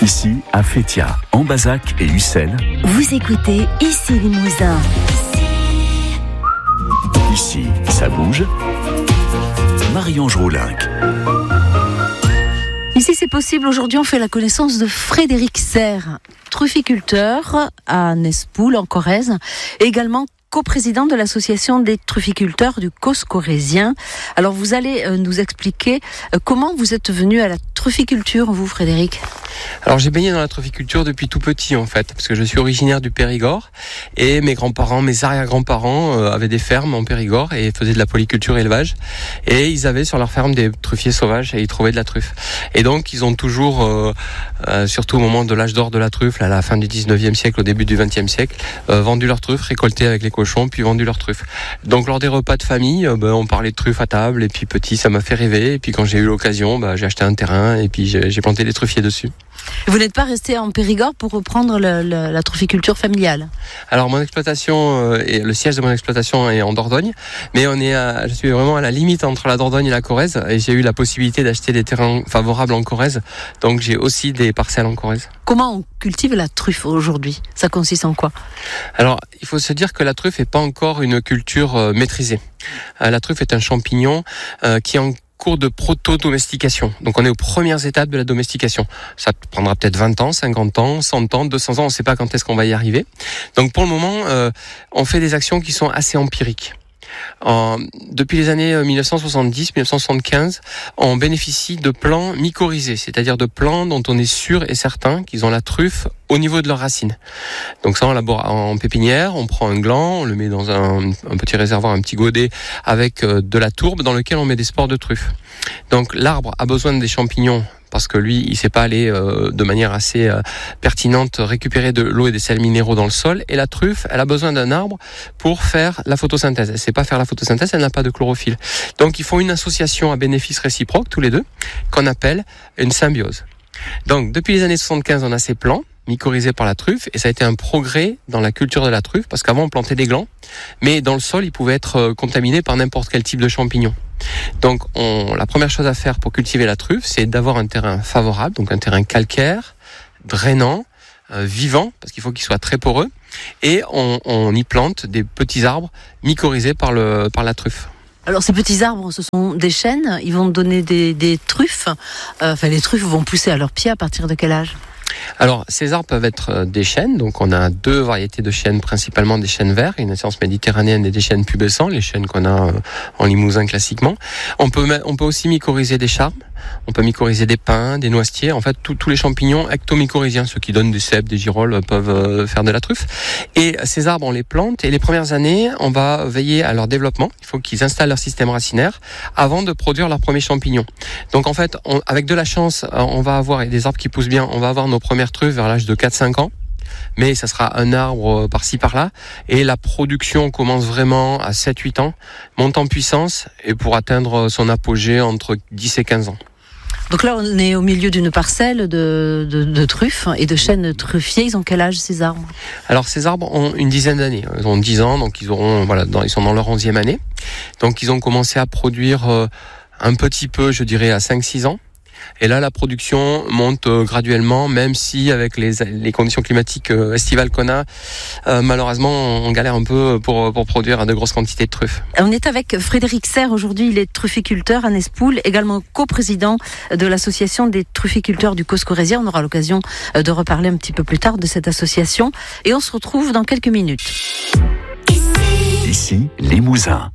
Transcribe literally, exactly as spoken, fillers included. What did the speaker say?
Ici, à Fétia, en Bazac et Ussel. Vous écoutez Ici Limousin. Ici, ça bouge. Marie-Ange Roulinck. Ici, c'est possible. Aujourd'hui, on fait la connaissance de Frédéric Serre, trufficulteur à Nespoul, en Corrèze, et également coprésident de l'association des trufficulteurs du Causse corrézien. Alors, vous allez euh, nous expliquer euh, comment vous êtes venu à la trufficulture, vous, Frédéric ? Alors, j'ai baigné dans la trufficulture depuis tout petit, en fait, parce que je suis originaire du Périgord, et mes grands-parents, mes arrière-grands-parents euh, avaient des fermes en Périgord et faisaient de la polyculture élevage, et ils avaient sur leur ferme des truffiers sauvages et ils trouvaient de la truffe. Et donc, ils ont toujours, euh, euh, surtout au moment de l'âge d'or de la truffe, à la fin du dix-neuvième siècle, au début du vingtième siècle, euh, vendu leurs truffes, récolté avec les cochons, puis vendu leurs truffes. Donc, lors des repas de famille, euh, ben, on parlait de truffes à table, et puis petit, ça m'a fait rêver, et puis quand j'ai eu l'occasion, ben, j'ai acheté un terrain, et puis j'ai, j'ai planté des truffiers dessus. Vous n'êtes pas resté en Périgord pour reprendre le, le, la trufficulture familiale ? Alors mon exploitation, euh, et le siège de mon exploitation est en Dordogne, mais on est à, je suis vraiment à la limite entre la Dordogne et la Corrèze, et j'ai eu la possibilité d'acheter des terrains favorables en Corrèze, donc j'ai aussi des parcelles en Corrèze. Comment on cultive la truffe aujourd'hui ? Ça consiste en quoi ? Alors il faut se dire que la truffe n'est pas encore une culture euh, maîtrisée. Euh, la truffe est un champignon euh, qui est en cours de proto-domestication. Donc on est aux premières étapes de la domestication. Ça prendra peut-être vingt ans, cinquante ans, cent ans, deux cents ans, on ne sait pas quand est-ce qu'on va y arriver. Donc pour le moment, euh, on fait des actions qui sont assez empiriques. En, depuis les années dix-neuf cent soixante-dix dix-neuf cent soixante-quinze, on bénéficie de plants mycorhizés, c'est-à-dire de plants dont on est sûr et certain qu'ils ont la truffe au niveau de leurs racines. Donc ça, on élabore en pépinière, on prend un gland, on le met dans un, un petit réservoir, un petit godet avec de la tourbe dans lequel on met des spores de truffe. Donc l'arbre a besoin des champignons parce que lui, il sait pas aller euh, de manière assez euh, pertinente récupérer de l'eau et des sels minéraux dans le sol. Et la truffe, elle a besoin d'un arbre pour faire la photosynthèse. Elle sait pas faire la photosynthèse, elle n'a pas de chlorophylle. Donc ils font une association à bénéfice réciproque, tous les deux, qu'on appelle une symbiose. Donc depuis les années soixante-quinze, on a ces plants mycorhizés par la truffe, et ça a été un progrès dans la culture de la truffe, parce qu'avant on plantait des glands, mais dans le sol, ils pouvaient être contaminés par n'importe quel type de champignon. Donc on, la première chose à faire pour cultiver la truffe, c'est d'avoir un terrain favorable, donc un terrain calcaire, drainant, euh, vivant, parce qu'il faut qu'il soit très poreux, et on, on y plante des petits arbres mycorhizés par, le, par la truffe. Alors ces petits arbres, ce sont des chênes, ils vont donner des, des truffes, euh, enfin les truffes vont pousser à leurs pieds à partir de quel âge ? Alors, ces arbres peuvent être des chênes. Donc, on a deux variétés de chênes, principalement des chênes verts, une essence méditerranéenne et des chênes pubescents, les chênes qu'on a en Limousin classiquement. On peut, on peut aussi mycorhizer des charmes. On peut mycorhizer des pins, des noisetiers. En fait, tous les champignons ectomycorhiziens, ceux qui donnent des cèpes, des girolles, peuvent faire de la truffe. Et ces arbres, on les plante. Et les premières années, on va veiller à leur développement. Il faut qu'ils installent leur système racinaire avant de produire leurs premiers champignons. Donc, en fait, on, avec de la chance, on va avoir, et des arbres qui poussent bien, on va avoir nos premières truffes vers l'âge de quatre à cinq ans. Mais ça sera un arbre par-ci par-là, et la production commence vraiment à sept à huit ans, monte en puissance, et pour atteindre son apogée entre dix et quinze ans. Donc là, on est au milieu d'une parcelle de, de, de truffes et de chênes truffiers. Ils ont quel âge, ces arbres ? Alors, ces arbres ont une dizaine d'années. Ils ont dix ans, donc ils auront, voilà, dans, ils sont dans leur onzième année. Donc, ils ont commencé à produire euh, un petit peu, je dirais, à cinq à six ans. Et là, la production monte euh, graduellement, même si avec les, les conditions climatiques euh, estivales qu'on a, euh, malheureusement, on galère un peu pour, pour produire de grosses quantités de truffes. On est avec Frédéric Serre. Aujourd'hui, il est trufficulteur à Nespoul, également coprésident de l'association des trufficulteurs du Causse corrézien. On aura l'occasion de reparler un petit peu plus tard de cette association. Et on se retrouve dans quelques minutes. Ici, Limousin.